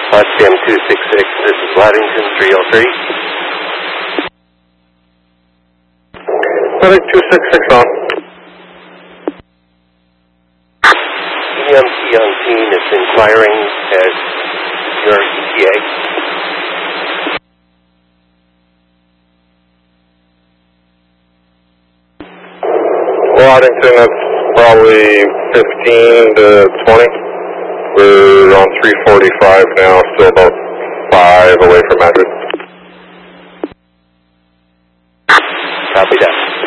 Potsdam 266, this is Waddington 303. Waddington 266 on. EMT on scene is inquiring as your ETA. Waddington, that's probably 15 to 20. We're on 345 now, still about 5 away from Madrid. Copy that.